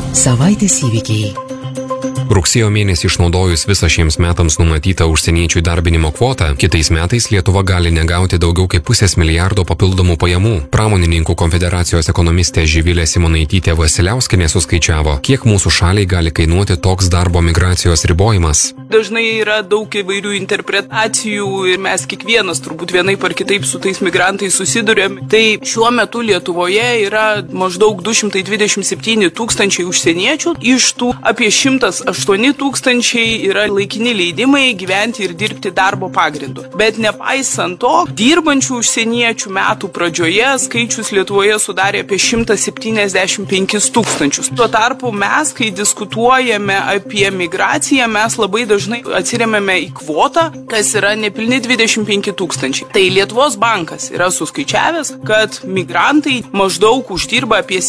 Savaitės įvykiai. Rugsėjo mėnesį išnaudojus visą šiems metams numatytą užsieniečių darbinimo kvotą, kitais metais Lietuva gali negauti daugiau kaip $0,5 milijardo papildomų pajamų. Pramonininkų konfederacijos ekonomistė Živilė Simonaitytė Vasiliauskienė suskaičiavo, kiek mūsų šaliai gali kainuoti toks darbo migracijos ribojimas. Dažnai yra daug įvairių interpretacijų ir mes kiekvienas turbūt vienaip ar kitaip su tais migrantais susidurėm. Tai šiuo metu Lietuvoje yra maždaug 227 tūkstančiai užsieniečių, iš tų apie 108 tūkstančiai yra laikini leidimai gyventi ir dirbti darbo pagrindu. Bet nepaisant to, dirbančių užsieniečių metų pradžioje skaičius Lietuvoje sudarė apie 175 tūkstančius. Tuo tarpu mes, kai diskutuojame apie migraciją, mes labai dažnai atsiremiame į kvotą, kas yra nepilni 25 tūkstančiai. Tai Lietuvos bankas yra suskaičiavęs, kad migrantai maždaug uždirba apie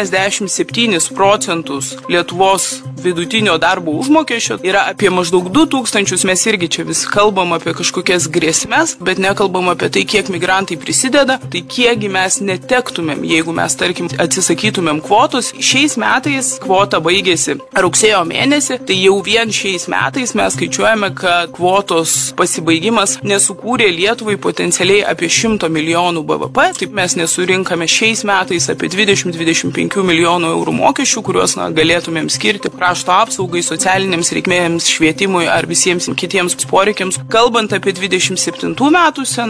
77% Lietuvos vidutinio darbo užmokesčio, yra apie maždaug 2000, mes irgi čia vis kalbam apie kažkokias grėsmes, bet nekalbam apie tai, kiek migrantai prisideda, tai kiekgi mes netektumėm, jeigu mes, tarkim, atsisakytumėm kvotos. Šiais metais kvota baigėsi rugsėjo mėnesį, tai jau vien šiais metais mes skaičiuojame, kad kvotos pasibaigimas nesukūrė Lietuvai potencialiai apie 100 milijonų BVP, taip mes nesurinkame šiais metais apie 20-25 milijonų eurų mokesčių, kuriuos galėtumėm skirti krašto apsaugai, socialinėms reikmėms, švietimui ar visiems kitiems poreikiams. Kalbant apie 27 metų